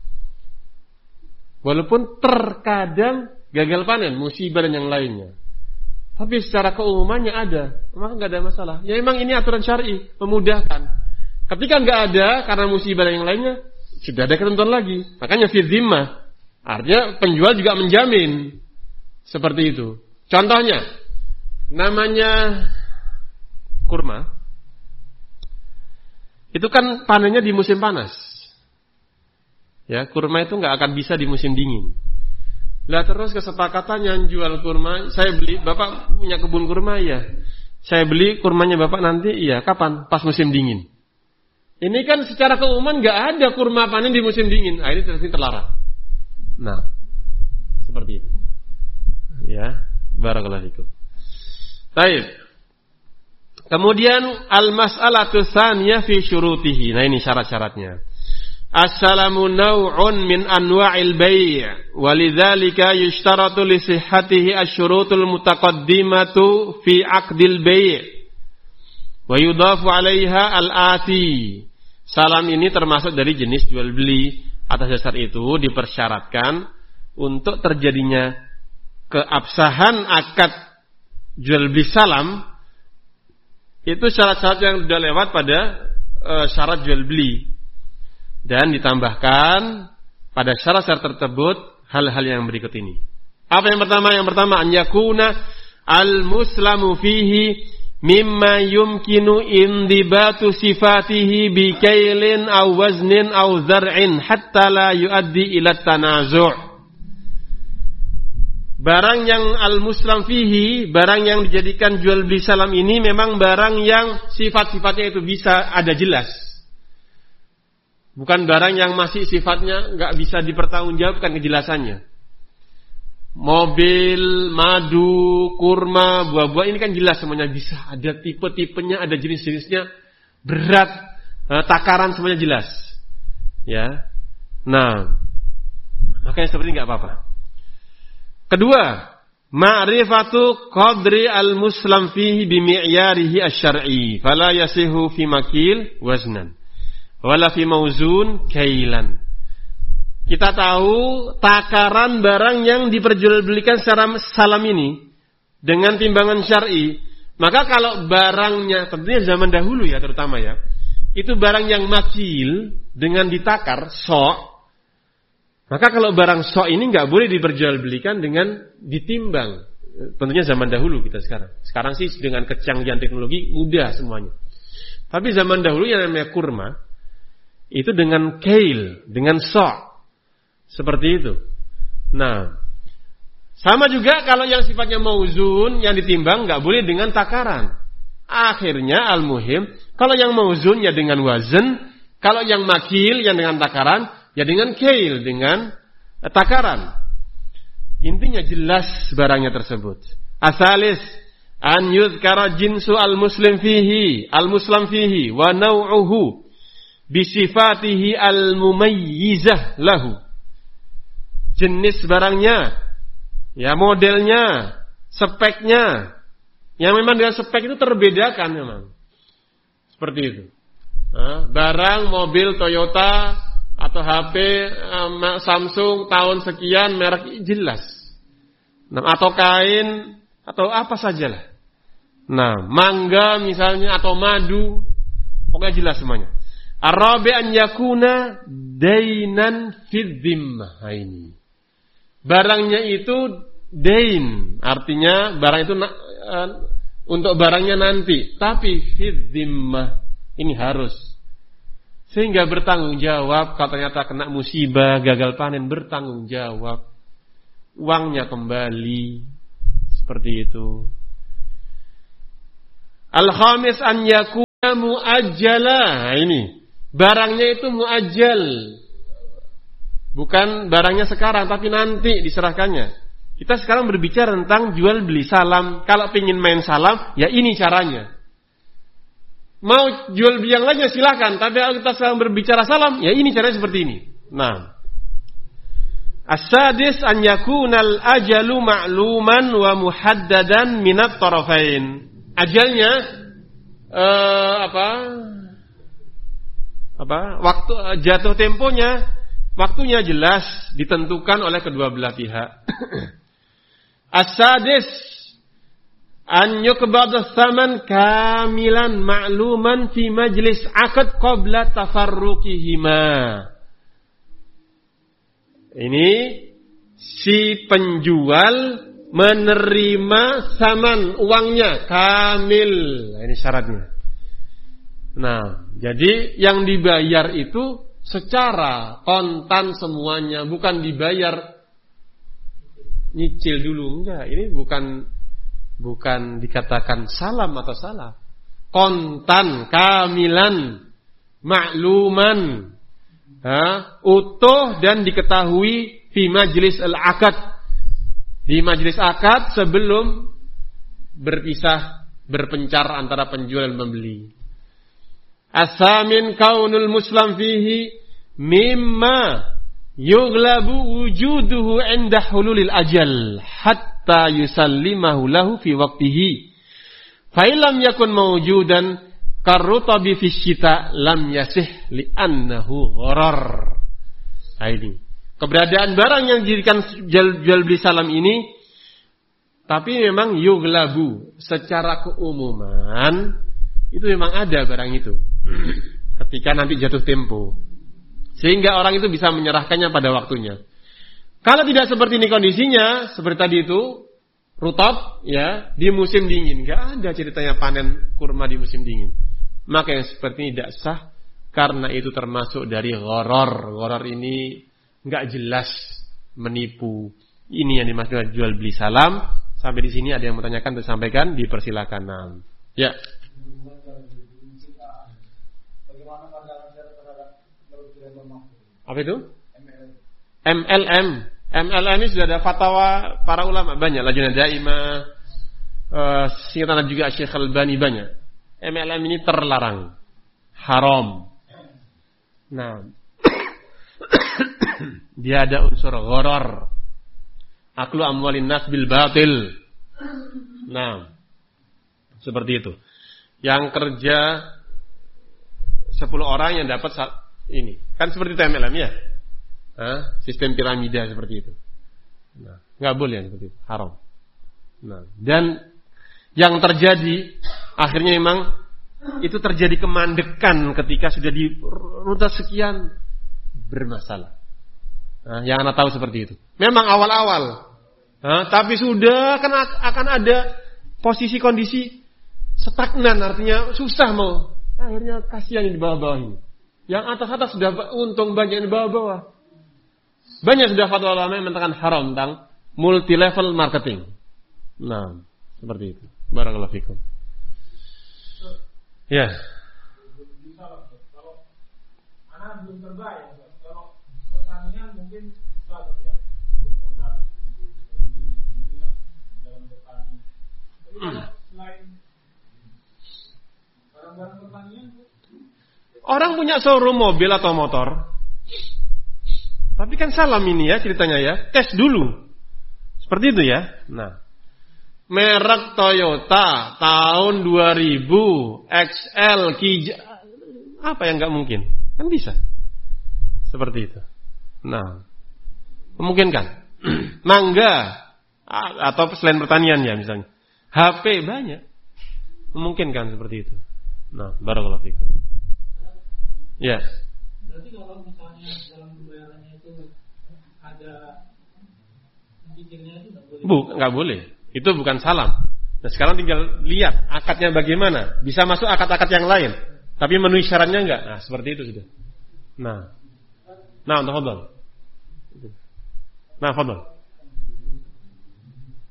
walaupun terkadang gagal panen, musibah dan yang lainnya. Tapi secara keumumannya ada, maka nggak ada masalah. Ya memang ini aturan syar'i memudahkan. Ketika nggak ada karena musibah dan yang lainnya, sudah ada ketentuan lagi. Makanya fi dhimmah, artinya penjual juga menjamin seperti itu. Contohnya, namanya kurma, itu kan panennya di musim panas. Ya, kurma itu nggak akan bisa di musim dingin. Lah terus kesepakatan yang jual kurma, saya beli, Bapak punya kebun kurma ya, saya beli kurmanya Bapak nanti, iya kapan? Pas musim dingin. Ini kan secara keumuman nggak ada kurma panen di musim dingin. Nah, ini terlarang. Nah, seperti itu. Ya. Barakallahu fikum. Baik. Kemudian al-mas'alatu tsaniyah fi syurutihi. Nah ini syarat-syaratnya. As-salamu naw'un min anwa'il bai', walidzalika yushtaratu li sihhatihi asy-syurutul mutaqaddimatu fi 'aqdil bai'. Wa yudafu 'alaiha al-ati. Salam ini termasuk dari jenis jual beli. Atas dasar itu dipersyaratkan untuk terjadinya keabsahan akad jual beli salam itu syarat-syarat yang sudah lewat pada e, syarat jual beli, dan ditambahkan pada syarat-syarat tersebut hal-hal yang berikut ini. Apa yang pertama? Yang pertama, an yakuna al-muslamu fihi mimma yumkinu indibatu sifatihi bi kailin aw waznin aw zar'in hatta la yuaddi ila tanazu'. Barang yang al-muslam fihi, barang yang dijadikan jual beli salam ini memang barang yang sifat-sifatnya itu bisa ada jelas. Bukan barang yang masih sifatnya nggak bisa dipertanggungjawabkan kejelasannya. Mobil, madu, kurma, buah-buah ini kan jelas semuanya bisa. Ada tipe-tipenya, ada jenis-jenisnya, berat, takaran semuanya jelas. Ya, nah, makanya seperti nggak apa-apa. Kedua, ma'rifatu qadri al-muslam fihi bi mi'yarihi asy-syar'i, fala yasihu fi makil waznan wala fi mauzun kailan. Kita tahu takaran barang yang diperjualbelikan secara salam ini dengan timbangan syar'i. Maka kalau barangnya, tentunya zaman dahulu ya terutama ya, itu barang yang makil dengan ditakar sok. Maka kalau barang sok ini nggak boleh diperjualbelikan dengan ditimbang. Tentunya zaman dahulu kita sekarang. Sekarang sih dengan kecanggihan teknologi mudah semuanya. Tapi zaman dahulu yang namanya kurma itu dengan kail, dengan sok, seperti itu. Nah, sama juga kalau yang sifatnya mauzun, yang ditimbang nggak boleh dengan takaran. Akhirnya al-muhim, kalau yang mauzun ya dengan wazn, kalau yang makil yang dengan takaran ya dengan kail, dengan takaran. Intinya jelas barangnya tersebut. Asalis an yuzkara jinsu al-muslim fihi, al-muslam fihi wa naw'uhu bi sifatihi al-mumayyizah lahu. Jenis barangnya, ya modelnya, speknya, yang memang dengan spek itu terbedakan memang. Seperti itu. Nah, barang mobil Toyota atau H P um, Samsung tahun sekian merek jelas. Nah, atau kain atau apa sajalah. Nah, mangga misalnya atau madu, pokoknya jelas semuanya. Ar-rabi' an yakuna dainan fi dhimmah ini. Barangnya itu dain, artinya barang itu uh, untuk barangnya nanti, tapi fi dhimmah ini harus. Sehingga bertanggung jawab, kalau ternyata kena musibah, gagal panen, bertanggung jawab. Uangnya kembali. Seperti itu. Al-khamis an yakuna muajjala. Nah, ini barangnya itu muajjal. Bukan barangnya sekarang, tapi nanti diserahkannya. Kita sekarang berbicara tentang jual beli salam. Kalau ingin main salam, ya ini caranya. Mau jual beli yang lainnya silakan, tapi kalau kita sekarang berbicara salam, ya ini caranya seperti ini. Nah, as-sadis an yakunal ajalu ma'luman wa muhaddadan minat tarafain. Ajalnya uh, apa? Apa? Waktu uh, jatuh temponya, waktunya jelas ditentukan oleh kedua belah pihak. As-sadis an yuqbadus tsaman kamilan ma'luman fi majlis aqd qabla tafarruqihima. Ini si penjual menerima saman uangnya kamil. Nah, ini syaratnya. Nah, jadi yang dibayar itu secara kontan semuanya, bukan dibayar nyicil dulu. Enggak, ini bukan bukan dikatakan salam atau salah. Kontan, kamilan, makluman. Ha, utuh dan diketahui di majlis al-akad, di majlis akad sebelum berpisah, berpencar antara penjual dan pembeli. As-samin kaunul muslim fihi mimma yughlabu wujuduhu inda hululil ajal hatta yusallimahu lahu fi waqtihi fa illam yakun mawjudan karrutabi fi syita lam yasih li'annahu gharar. Nah, ini keberadaan barang yang dijadikan jual, jual beli salam ini, tapi memang yughlabu secara keumuman itu memang ada barang itu ketika nanti jatuh tempo, sehingga orang itu bisa menyerahkannya pada waktunya. Kalau tidak seperti ini kondisinya, seperti tadi itu rutab ya di musim dingin, nggak ada ceritanya panen kurma di musim dingin. Maka yang seperti ini tidak sah, karena itu termasuk dari gharar. Gharar ini enggak jelas, menipu. Ini yang dimaksud jual beli salam. Sampai di sini ada yang bertanyakan, disampaikan, dipersilakan. Nah, ya. Apa itu? M L M. M L M ini sudah ada fatwa para ulama banyak. Lajnah Daimah, uh, singkatan juga Syekh Al-Albani banyak. M L M ini terlarang, haram. Nah, dia ada unsur gharar, aklu amwalin nas bil batil. Nah, seperti itu. Yang kerja sepuluh orang yang dapat ini, kan seperti itu M L M ya, Hah? Sistem piramida seperti itu. Nah, nggak boleh seperti itu, haram. Nah, dan yang terjadi akhirnya memang itu terjadi kemandekan ketika sudah di rute sekian bermasalah. Nah, yang Anda tahu seperti itu. Memang awal-awal, nah, tapi sudah kan akan ada posisi kondisi stagnan, artinya susah mau. Akhirnya kasihan yang di bawah-bawah ini. Yang atas-atas sudah untung, banyak yang di bawah-bawah. Banyak sudah fatwa ulama yang mengatakan haram tentang multi level marketing. Nah, seperti itu. Barakallahu fikum. Ya. Kalau anak belum terbayang, kalau pertanian mungkin bisa ya untuk modal dalam bertani. Tapi kalau selain barang-barang pertanian, orang punya showroom mobil atau motor, tapi kan salam ini ya ceritanya ya, tes dulu, seperti itu ya. Nah. Merek Toyota tahun dua ribu X L Kija, apa yang nggak mungkin? Kan bisa seperti itu. Nah, memungkinkan. Mangga atau selain pertanian ya misalnya, H P banyak, memungkinkan seperti itu. Nah, barakallahu fikum. Ya. Berarti kalau misalnya dalam pembayarannya itu ada cicilnya itu nggak boleh? Bu, nggak boleh. Itu bukan salam. Nah, sekarang tinggal lihat akadnya bagaimana. Bisa masuk akad-akad yang lain, tapi memenuhi syaratnya enggak. Nah, seperti itu sudah. Nah. Nah, untuk fadhal. Nah, fadhal.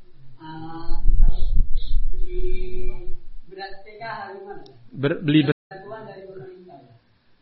Uh, kalau beli beras T K gimana? Ber, beli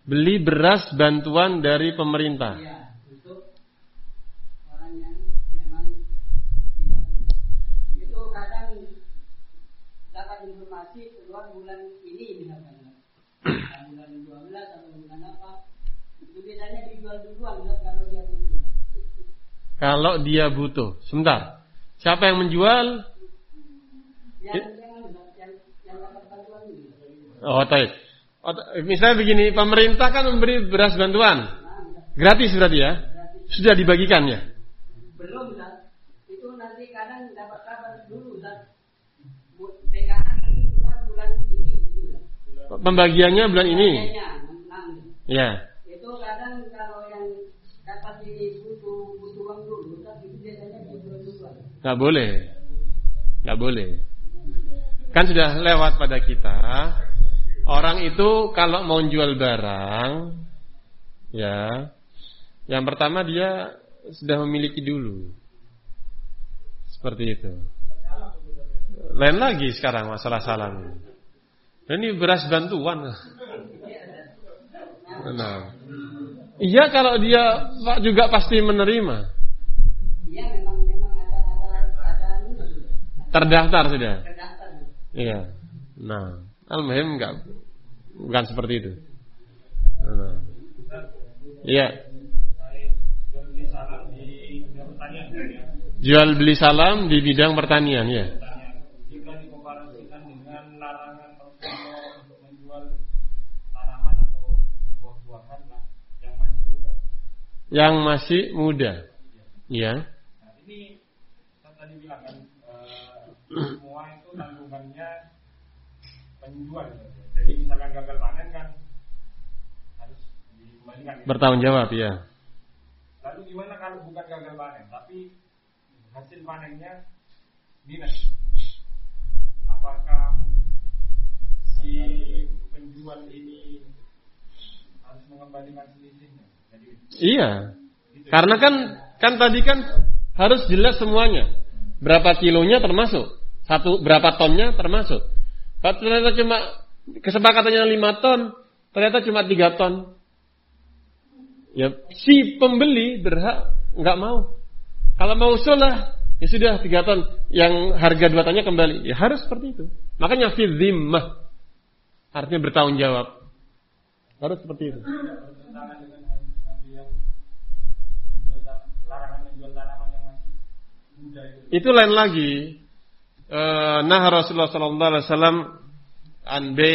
beli beras bantuan dari pemerintah. Iya, untuk orang yang memang dibantu. Itu kadang dapat informasi keluar bulan ini misalkan, bulan dua belas atau bulan apa, itu biasanya dijual duluan kalau dia butuh. Kalau dia butuh, sebentar. Siapa yang menjual? Yang yang yang yang dapat bantuan ini. Oh, taib. Oh, misalnya begini, pemerintah kan memberi beras bantuan, gratis berarti ya? Sudah dibagikan ya? Belum, Ustaz. Itu nanti kadang dapat kabar dulu, Ustaz. P K H nanti keluar bulan ini, gitu. Pembagiannya bulan ini. Ya. Itu kadang kalau yang dapat ini butuh butuh uang dulu, tapi biasanya butuh duluan. Nggak boleh, nggak boleh. Kan sudah lewat pada kita. Orang itu kalau mau jual barang, ya, yang pertama dia sudah memiliki dulu, seperti itu. Lain lagi sekarang masalah salam. Ini beras bantuan. Nah, iya kalau dia Pak juga pasti menerima. Iya memang memang ada ada ada ini. Terdaftar sudah. Terdaftar. Iya. Nah, al-muhim enggak bukan seperti itu. Nah. Iya. Jual beli salam di bidang pertanian ya. Jika dikomparasikan dengan larangan Rasulullah untuk menjual tanaman atau buah-buahan lah yang masih muda. Yang masih muda. Iya. Nah, ini saya tadi bilang kan uh, semua itu tanggungannya penjual. Jadi misalkan gagal panen kan harus dikembalikan. Bertanggung jawab ya. Lalu gimana kalau bukan gagal panen tapi hasil panennya minus? Apakah si penjual ini harus mengembalikan selisihnya? Jadi, Iya. gitu. Karena kan kan tadi kan harus jelas semuanya. Berapa kilonya termasuk, satu berapa tonnya termasuk. Kalau ternyata cuma kesepakatannya lima ton, ternyata cuma tiga ton. Ya, si pembeli berhak nggak mau. Kalau mau usul lah, ya sudah tiga ton, yang harga dua tonnya kembali. Ya harus seperti itu. Makanya fi zimmah, artinya bertanggung jawab. Harus seperti itu. Bertentangan dengan Nabi yang menjual, larangan menjual tanaman yang masih muda itu. Itu lain lagi. E, nah Rasulullah Sallallahu Alaihi Wasallam an bi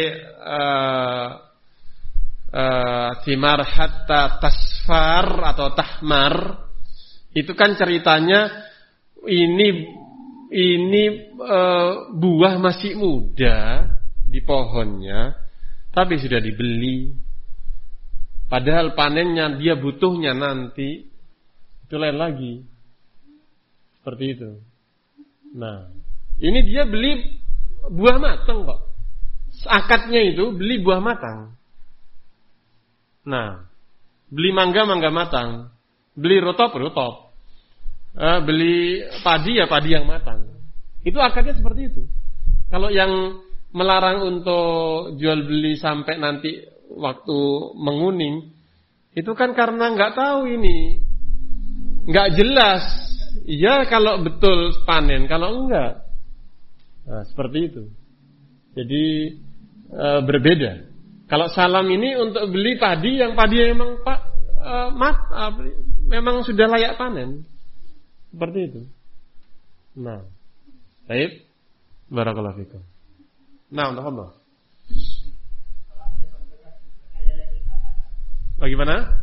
thimar hatta tasfar atau tahmar. Itu kan ceritanya ini ini e, buah masih muda di pohonnya, tapi sudah dibeli. Padahal panennya dia butuhnya nanti. Itu lain lagi. Seperti itu. Nah, ini dia beli buah matang kok. Akadnya itu beli buah matang. Nah, beli mangga mangga matang, beli rotop rotop, uh, beli padi ya padi yang matang. Itu akadnya seperti itu. Kalau yang melarang untuk jual beli sampai nanti waktu menguning, itu kan karena nggak tahu ini, nggak jelas. Iya kalau betul panen, kalau enggak, nah, seperti itu. Jadi e, berbeda. Kalau salam ini untuk beli padi yang padi yang memang pak e, mat, e, memang sudah layak panen, seperti itu. Nah, baik, barakallahu fikum. Nah, untuk Allah. Bagaimana?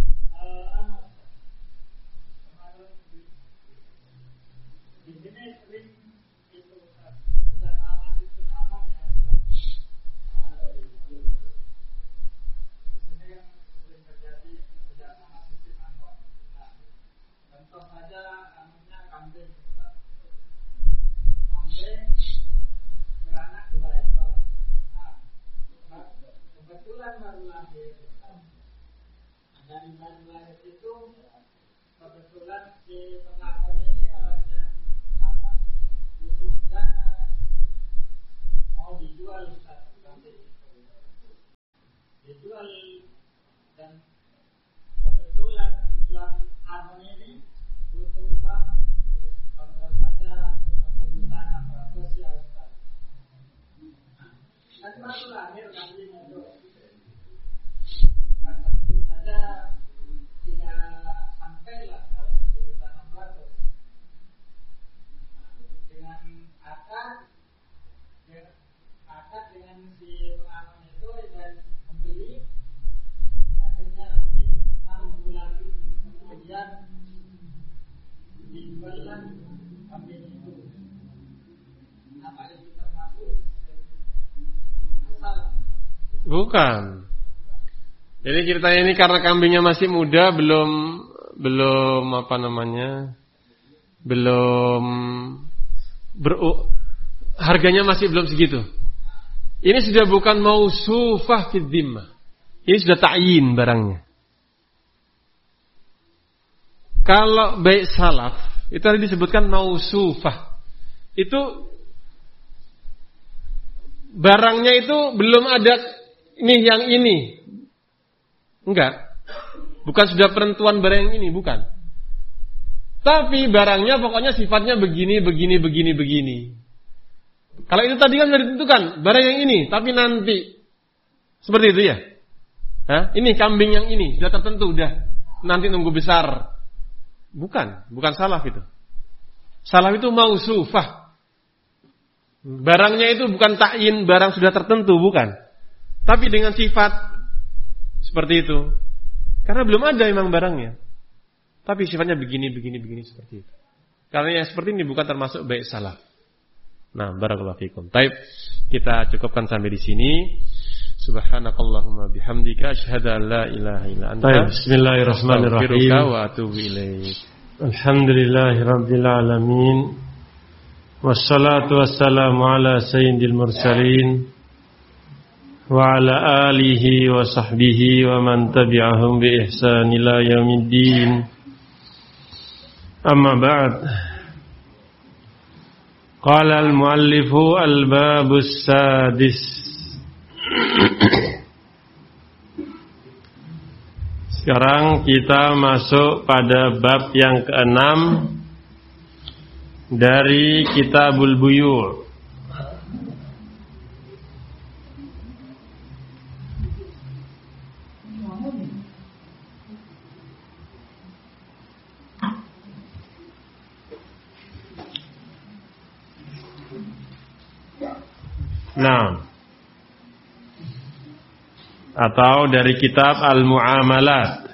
Dan baru lahir itu kebetulan di pengakuan ini orang yang apa butuh dana mau dijual satu kambing, dijual dan kebetulan tujuan anu ini butuh uang, kalau saja kebutuhan apa sosial Ustaz. Kan baru lahir kambing itu, kan tentu saja tidak sampai lah kalau kebutuhan apa itu dengan akad, akad dengan si pengamen itu dan membeli. Akhirnya nanti enam bulan kemudian dijuallah kambing itu. Apa itu termasuk salah? Bukan. Jadi ceritanya ini karena kambingnya masih muda, belum belum apa namanya, belum ber, harganya masih belum segitu. Ini sudah bukan mausufah fid dhimmah. Ini sudah ta'yin barangnya. Kalau baik salaf, itu tadi disebutkan mausufah. Itu barangnya itu belum ada ini yang ini. Enggak. Bukan sudah penentuan barang yang ini, bukan. Tapi barangnya pokoknya sifatnya begini, begini, begini, begini. Kalau itu tadi kan sudah ditentukan barang yang ini, tapi nanti seperti itu ya. Hah? Ini kambing yang ini sudah tertentu, udah nanti nunggu besar. Bukan, bukan salaf itu. Salaf itu mausufah. Barangnya itu bukan ta'yin barang sudah tertentu, bukan. Tapi dengan sifat seperti itu. Karena belum ada memang barangnya. Tapi sifatnya begini, begini, begini seperti itu. Karena yang seperti ini bukan termasuk baik salaf. Nah, barakallahu fikum. Baik, kita cukupkan sampai di sini. Subhanakallahumma bihamdika asyhadu an la ilaha illa anta. Bismillahirrahmanirrahim. Wa atubu ilaik. Alhamdulillahirabbil alamin. Wassalatu wassalamu ala sayyidil mursalin wa ala alihi wa sahbihi wa man tabi'ahum bi ihsan ila yaumiddin. Amma ba'd. Qala al-muallifu al-babus sadis. Sekarang kita masuk pada bab yang keenam dari Kitabul Buyu'. Nah, atau dari kitab Al-Mu'amalat.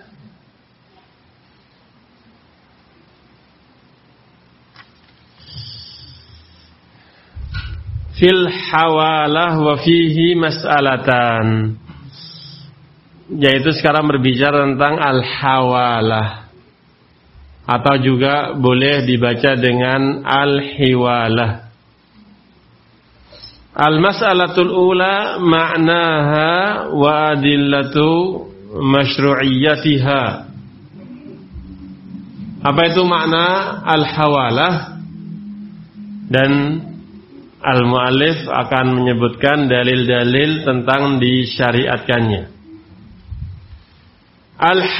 Fil hawalah wa fihi mas'alatan. Yaitu sekarang berbicara tentang al-hawalah, atau juga boleh dibaca dengan al-hiwalah. Al-mas'alatul ula ma'naha wa adillatu masyru'iyyatiha. Apa itu makna al-hawalah? Dan al-mu'allif akan menyebutkan dalil-dalil tentang disyariatkannya. Al